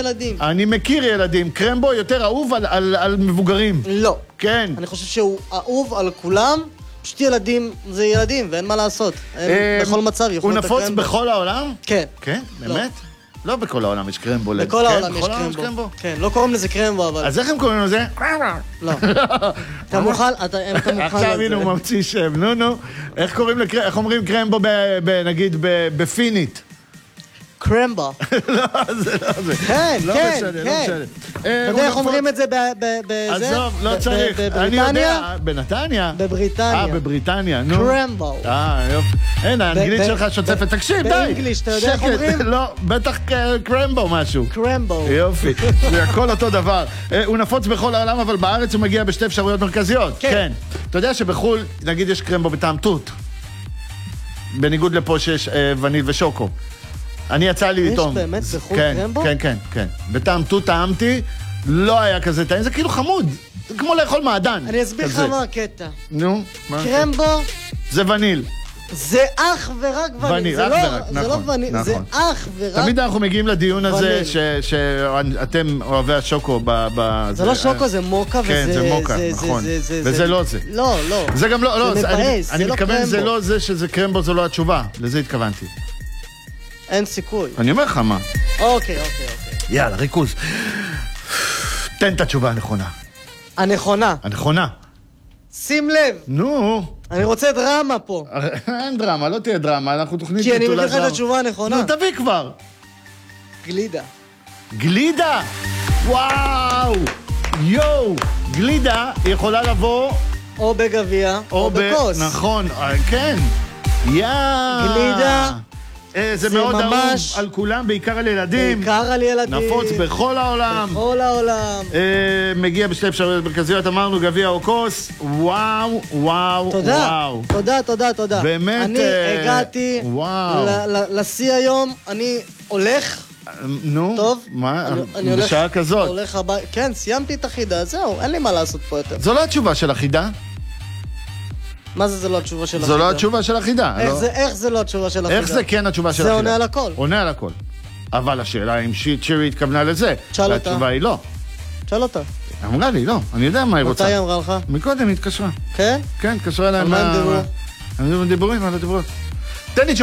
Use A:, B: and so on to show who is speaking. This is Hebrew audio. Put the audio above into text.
A: ילדים.
B: אני מכיר ילדים. קרמבו יותר אהוב על מבוגרים.
A: לא.
B: כן.
A: אני חושב שהוא אהוב על כולם, פשוט ילדים זה ילדים, ואין מה לעשות. בכל מצב
B: הוא נפוץ בכל העולם?
A: כן.
B: כן? באמת? לא בכל העולם יש קרמבו.
A: בכל העולם יש קרמבו. כן, לא קוראים לזה קרמבו, אבל...
B: אז איך הם קוראים לזה?
A: לא. אתה מוכן?
B: עכשיו הנה הוא ממציא שם, נו. איך אומרים קרמבו נגיד בפינית?
A: קרמבו.
B: לא, זה לא זה.
A: כן,
B: לא
A: כן,
B: משנה,
A: כן.
B: לא משנה.
A: אתה יודע איך אומרים את זה בזה?
B: עזוב, לא צריך. אני יודע, בנתניה?
A: בבריטניה.
B: בבריטניה, נו.
A: קרמבו.
B: יופי. הנה, האנגלית שלך שוצפת. תקשיב, די.
A: באנגליש, אתה יודע איך אומרים?
B: לא, בטח קרמבו משהו.
A: קרמבו.
B: יופי, זה הכל אותו דבר. הוא נפוץ בכל העולם, אבל בארץ הוא מגיע בשתי אפשרויות מרכזיות. כן. אתה יודע שבחול, נגיד יש קרמבו בטעם תות. בניגוד לפה שיש וניל ושוקו. אני יצא לי לטעום.
A: יש באמת בחול קרמבו?
B: כן. בטעם תות טעמתי, לא היה כזה טעים, זה כאילו חמוד. זה כמו לאכול מעדן.
A: אני אסביר לך מה הקטע.
B: נו, מה?
A: קרמבו...
B: זה וניל.
A: זה אך ורק וניל.
B: אך ורק,
A: זה לא וניל, זה אך ורק...
B: תמיד אנחנו מגיעים לדיון הזה שאתם אוהבי השוקו
A: זה לא שוקו, זה מוקה וזה...
B: כן, זה מוקה, נכון. וזה לא זה.
A: לא.
B: זה גם לא...
A: זה מבאס,
B: אני
A: זה לא
B: מתכוון, זה
A: קרמבו.
B: לא זה שזה קרמבו, זו לא התשובה. לזה התכוונתי.
A: אין סיכוי.
B: אני אומר לך מה.
A: אוקיי.
B: יאללה, ריכוז. תן את התשובה הנכונה.
A: הנכונה. שים לב.
B: נו.
A: אני רוצה דרמה פה.
B: אין דרמה, לא תהיה דרמה, אנחנו תוכנית...
A: כי אני מביא לך את התשובה הנכונה.
B: נו, תביא כבר.
A: גלידה.
B: וואו. יואו. גלידה יכולה לבוא...
A: או בגביע, או בכוס.
B: נכון, כן.
A: גלידה.
B: זה מאוד אהוב על כולם, בעיקר על ילדים. נפוץ בכל העולם. מגיע בשתי אפשרויות מרכזיות, אמרנו גביע או כוס. וואו.
A: תודה.
B: באמת.
A: אני הגעתי לשיא היום, אני הולך.
B: נו,
A: טוב.
B: מה? בשעה כזאת.
A: הולך הבית. כן, סיימתי את החידה, זהו, אין לי מה לעשות פה יותר.
B: זו לא התשובה של החידה?
A: מה זה לא התשובה של החידה?
B: זו לא התשובה של החידה.
A: איך זה לא התשובה של החידה?
B: איך זה כן התשובה של החידה?
A: זה עונה על הכל.
B: עונה על הכל. אבל השאלה אם שירי התכוונה לזה.
A: תשאל אותה.
B: והתשובה היא לא.
A: תשאל אותה.
B: אמרה לי, לא. אני יודע מה היא רוצה.
A: מתי היא אמרה לך?
B: מקודם היא התקשרה.
A: כן?
B: כן, התקשרה אליי.
A: על מה הם דיברו?
B: הם דיברו על הדיברות. תן לי